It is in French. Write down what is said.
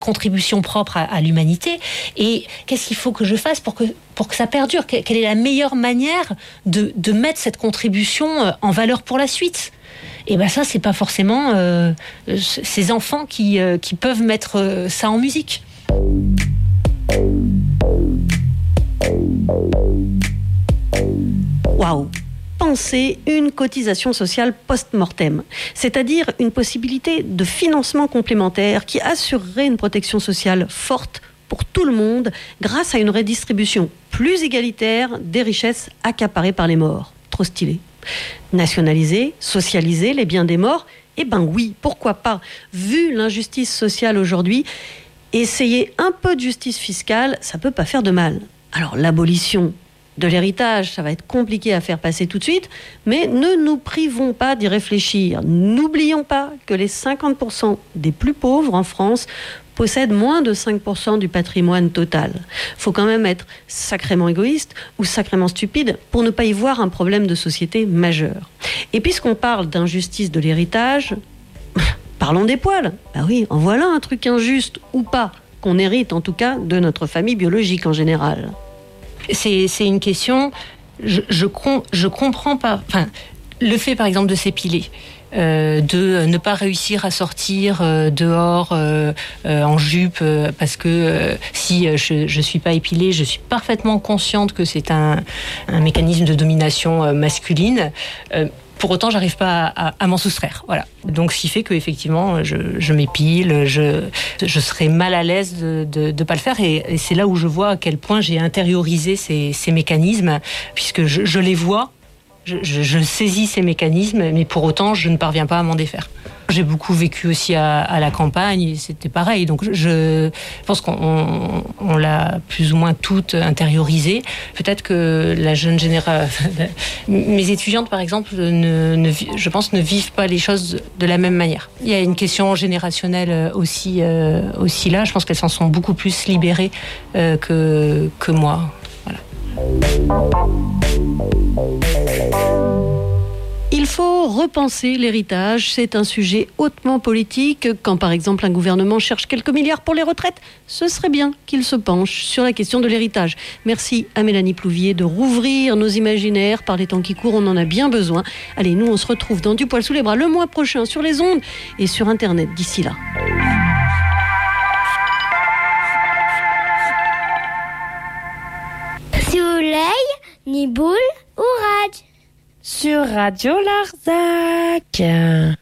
contribution propre à l'humanité. Et qu'est-ce qu'il faut que je fasse pour que ça perdure ? Quelle est la meilleure manière de mettre cette contribution en valeur pour la suite ? Et ben ça, c'est pas forcément ces enfants qui peuvent mettre ça en musique. Waouh! Penser une cotisation sociale post-mortem, c'est-à-dire une possibilité de financement complémentaire qui assurerait une protection sociale forte pour tout le monde grâce à une redistribution plus égalitaire des richesses accaparées par les morts. Trop stylé. Nationaliser, socialiser les biens des morts, eh ben oui, pourquoi pas. Vu l'injustice sociale aujourd'hui, essayer un peu de justice fiscale, ça peut pas faire de mal. Alors l'abolition de l'héritage, ça va être compliqué à faire passer tout de suite, mais ne nous privons pas d'y réfléchir. N'oublions pas que les 50% des plus pauvres en France possèdent moins de 5% du patrimoine total. Faut quand même être sacrément égoïste ou sacrément stupide pour ne pas y voir un problème de société majeur. Et puisqu'on parle d'injustice de l'héritage, parlons des poils. Bah oui, en voilà un truc injuste ou pas, qu'on hérite en tout cas de notre famille biologique en général. C'est une question, je comprends pas. Enfin, le fait par exemple de s'épiler, de ne pas réussir à sortir dehors en jupe parce que si je suis pas épilée, je suis parfaitement consciente que c'est un mécanisme de domination masculine. Pour autant, j'arrive pas à m'en soustraire. Voilà. Donc, ce qui fait que effectivement, je m'épile, je serais mal à l'aise de pas le faire. Et c'est là où je vois à quel point j'ai intériorisé ces mécanismes, puisque je les vois, je saisis ces mécanismes, mais pour autant, je ne parviens pas à m'en défaire. J'ai beaucoup vécu aussi à la campagne, et c'était pareil. Donc je pense qu'on l'a plus ou moins toutes intériorisé. Peut-être que la jeune génération, mes étudiantes par exemple, je pense ne vivent pas les choses de la même manière. Il y a une question générationnelle aussi là. Je pense qu'elles s'en sont beaucoup plus libérées que moi. Voilà. Il faut repenser l'héritage, c'est un sujet hautement politique. Quand par exemple un gouvernement cherche quelques milliards pour les retraites, ce serait bien qu'il se penche sur la question de l'héritage. Merci à Mélanie Plouvier de rouvrir nos imaginaires. Par les temps qui courent, on en a bien besoin. Allez, nous on se retrouve dans Du poil sous les bras le mois prochain sur les ondes et sur Internet d'ici là. Soleil, ni boule ou rage. Sur Radio Larzac.